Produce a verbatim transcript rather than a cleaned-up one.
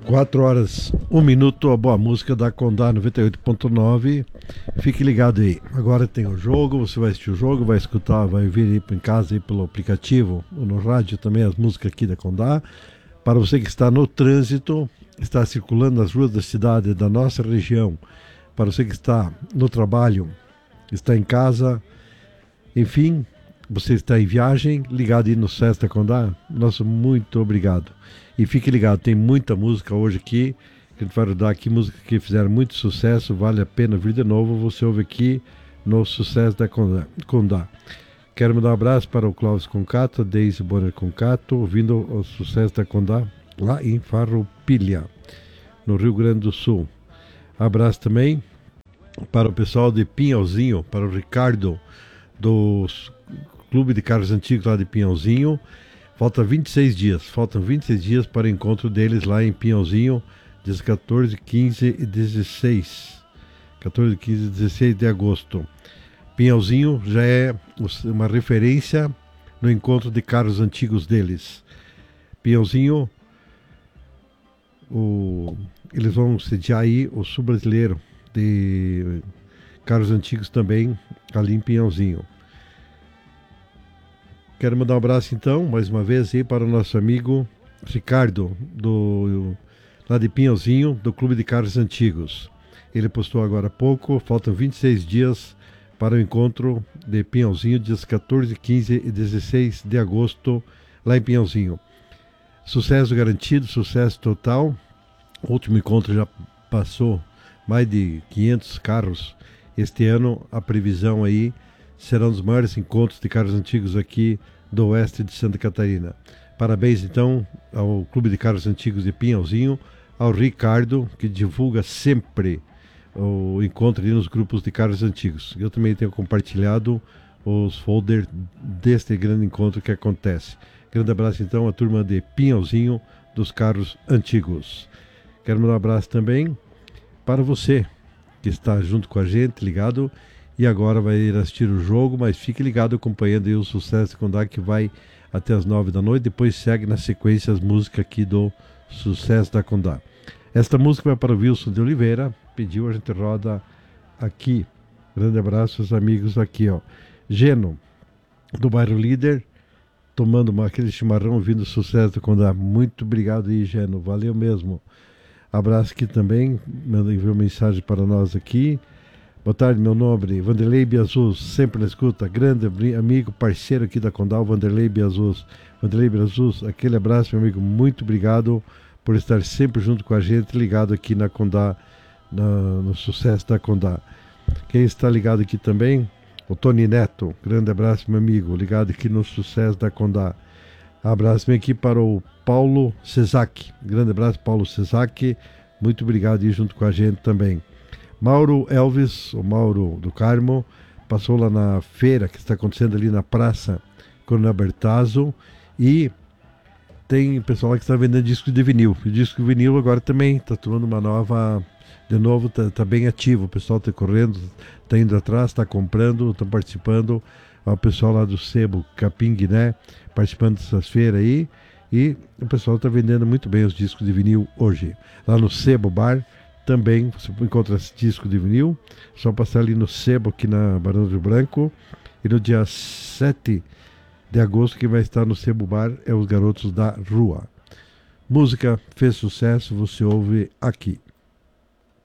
Quatro horas, um minuto, a boa música da Condá noventa e oito ponto nove. Fique ligado aí. Agora tem o jogo, você vai assistir o jogo, vai escutar, vai vir aí em casa aí pelo aplicativo, ou no rádio também, as músicas aqui da Condá. Para você que está no trânsito, está circulando nas ruas da cidade, da nossa região, para você que está no trabalho, está em casa, enfim, você está em viagem, ligado aí no SESC da Condá, nosso muito obrigado. E fique ligado, tem muita música hoje aqui, que a gente vai rodar aqui, música que fizeram muito sucesso, vale a pena vir de novo, você ouve aqui no Sucesso da Condá. Quero mandar um abraço para o Clóvis Concato, a Deise Bonner Concato, ouvindo o Sucesso da Condá, lá em Farroupilha, no Rio Grande do Sul. Abraço também para o pessoal de Pinhalzinho, para o Ricardo, do Clube de Carros Antigos lá de Pinhalzinho. Falta vinte e seis dias, faltam vinte e seis dias para o encontro deles lá em Pinhalzinho, dias quatorze, quinze e dezesseis. quatorze, quinze e dezesseis de agosto. Pinhalzinho já é uma referência no encontro de carros antigos deles. Pinhalzinho, o, eles vão sediar aí o Sul Brasileiro de carros antigos também, ali em Pinhalzinho. Quero mandar um abraço então, mais uma vez, aí para o nosso amigo Ricardo, do, lá de Pinhalzinho, do Clube de Carros Antigos. Ele postou agora há pouco, faltam vinte e seis dias para o encontro de Pinhalzinho, dias quatorze, quinze e dezesseis de agosto, lá em Pinhalzinho. Sucesso garantido, sucesso total. O último encontro já passou mais de quinhentos carros. Este ano a previsão aí será um dos maiores encontros de carros antigos aqui do oeste de Santa Catarina. Parabéns então ao Clube de Carros Antigos de Pinhalzinho, ao Ricardo, que divulga sempre o encontro ali nos grupos de carros antigos. Eu também tenho compartilhado os folders deste grande encontro que acontece. Grande abraço então à turma de Pinhalzinho dos carros antigos. Quero mandar um abraço também para você que está junto com a gente, ligado, e agora vai ir assistir o jogo, mas fique ligado acompanhando aí o Sucesso da Condá, que vai até as nove da noite, depois segue na sequência as músicas aqui do Sucesso da Condá. Esta música vai para o Wilson de Oliveira, pediu, a gente roda aqui. Grande abraço aos amigos aqui, ó. Geno, do Bairro Líder, tomando uma, aquele chimarrão, ouvindo o Sucesso da Condá. Muito obrigado aí, Geno, valeu mesmo. Abraço aqui também, manda enviar mensagem para nós aqui. Boa tarde, meu nobre Vanderlei Biazuz, sempre na escuta, grande amigo, parceiro aqui da Condá, Vanderlei Biazuz. Vanderlei Biazuz, aquele abraço, meu amigo, muito obrigado por estar sempre junto com a gente, ligado aqui na Condá, na, no Sucesso da Condá. Quem está ligado aqui também, o Tony Neto, grande abraço, meu amigo, ligado aqui no Sucesso da Condá. Abraço bem aqui para o Paulo Cesac, grande abraço, Paulo Cesac, muito obrigado aí junto com a gente também. Mauro Elvis, o Mauro do Carmo, passou lá na feira que está acontecendo ali na Praça Coronel Bertazzo, e tem pessoal lá que está vendendo disco de vinil. O disco de vinil agora também está tomando uma nova, de novo, está tá bem ativo, o pessoal está correndo, está indo atrás, está comprando, está participando, o pessoal lá do Sebo Capim, né, participando dessas feiras aí, e o pessoal está vendendo muito bem os discos de vinil hoje. Lá no Sebo Bar, também você encontra esse disco de vinil, só passar ali no Sebo, aqui na Barão do Rio Branco, e no dia sete de agosto, quem vai estar no Sebo Bar é os Garotos da Rua. Música fez sucesso, você ouve aqui.